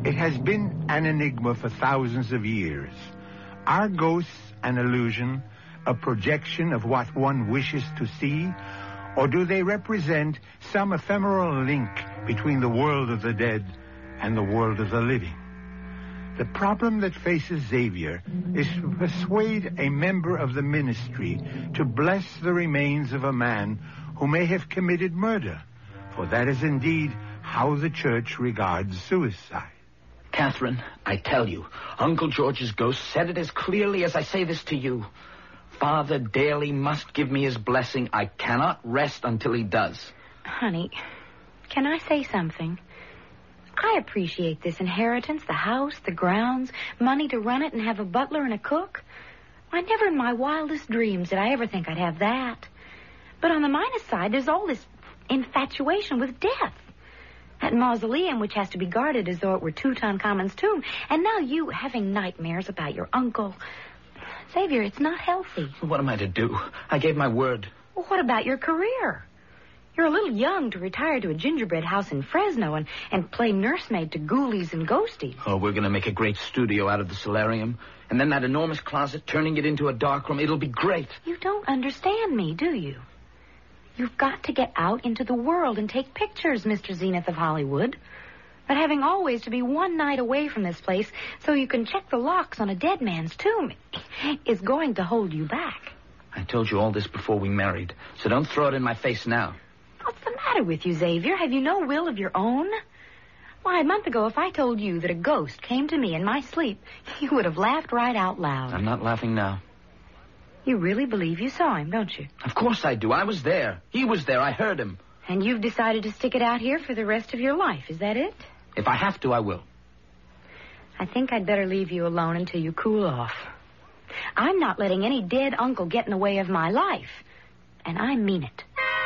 It has been an enigma for thousands of years. Are ghosts an illusion, a projection of what one wishes to see, or do they represent some ephemeral link between the world of the dead and the world of the living? The problem that faces Xavier is to persuade a member of the ministry to bless the remains of a man who may have committed murder, for that is indeed how the church regards suicide. Catherine, I tell you, Uncle George's ghost said it as clearly as I say this to you. Father Daly must give me his blessing. I cannot rest until he does. Honey, can I say something? I appreciate this inheritance, the house, the grounds, money to run it and have a butler and a cook. I never in my wildest dreams did I ever think I'd have that. But on the minus side, there's all this infatuation with death. That mausoleum, which has to be guarded as though it were Tutankhamun's tomb. And now you having nightmares about your uncle. Xavier, it's not healthy. What am I to do? I gave my word. Well, what about your career? You're a little young to retire to a gingerbread house in Fresno and play nursemaid to ghoulies and ghosties. Oh, we're going to make a great studio out of the solarium. And then that enormous closet, turning it into a darkroom. It'll be great. You don't understand me, do you? You've got to get out into the world and take pictures, Mr. Zenith of Hollywood. But having always to be one night away from this place so you can check the locks on a dead man's tomb is going to hold you back. I told you all this before we married, so don't throw it in my face now. What's the matter with you, Xavier? Have you no will of your own? Why, a month ago, if I told you that a ghost came to me in my sleep, you would have laughed right out loud. I'm not laughing now. You really believe you saw him, don't you? Of course I do. I was there. He was there. I heard him. And you've decided to stick it out here for the rest of your life, is that it? If I have to, I will. I think I'd better leave you alone until you cool off. I'm not letting any dead uncle get in the way of my life. And I mean it.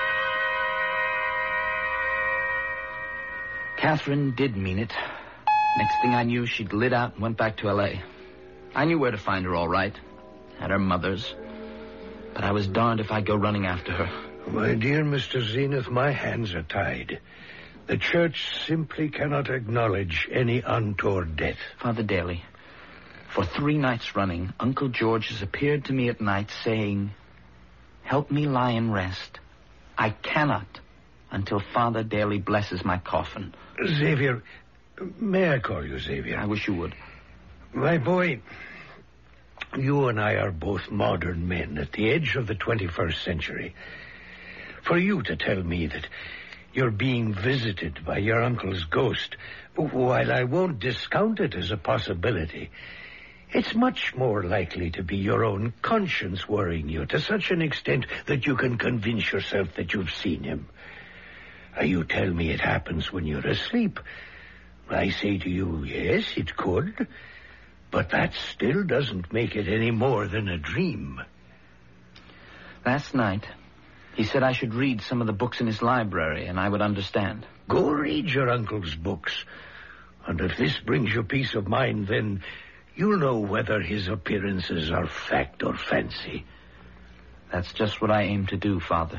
Catherine did mean it. Next thing I knew, she'd lit out and went back to L.A. I knew where to find her all right. At her mother's. But I was darned if I'd go running after her. My dear Mr. Zenith, my hands are tied. The church simply cannot acknowledge any untoward death. Father Daly, for 3 nights running, Uncle George has appeared to me at night saying, "Help me lie and rest. I cannot until Father Daly blesses my coffin." Xavier, may I call you Xavier? I wish you would. My boy, you and I are both modern men at the edge of the 21st century. For you to tell me that you're being visited by your uncle's ghost, while I won't discount it as a possibility, it's much more likely to be your own conscience worrying you to such an extent that you can convince yourself that you've seen him. You tell me it happens when you're asleep. I say to you, yes, it could, but that still doesn't make it any more than a dream. Last night, he said I should read some of the books in his library, and I would understand. Go read your uncle's books. And if this brings you peace of mind, then you'll know whether his appearances are fact or fancy. That's just what I aim to do, Father.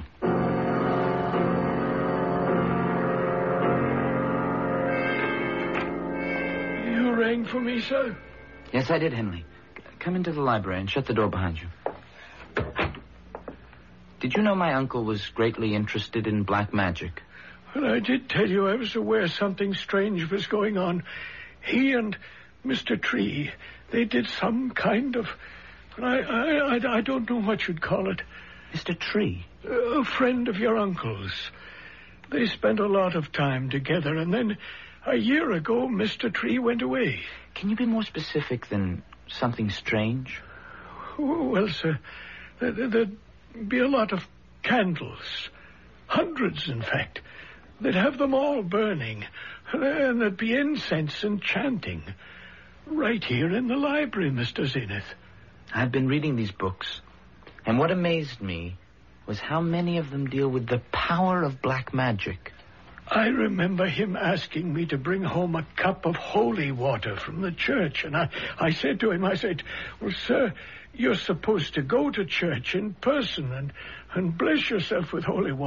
You rang for me, sir? Yes, I did, Henley. Come into the library and shut the door behind you. Did you know my uncle was greatly interested in black magic? Well, I did tell you I was aware something strange was going on. He and Mr. Tree, they did some kind of... I don't know what you'd call it. Mr. Tree? A friend of your uncle's. They spent a lot of time together, and then a year ago, Mr. Tree went away. Can you be more specific than something strange? Well, sir, there'd be a lot of candles. Hundreds, in fact. They'd have them all burning. And there'd be incense and chanting. Right here in the library, Mr. Zenith. I've been reading these books, and what amazed me was how many of them deal with the power of black magic. I remember him asking me to bring home a cup of holy water from the church, and I said to him, well, sir, you're supposed to go to church in person and bless yourself with holy water.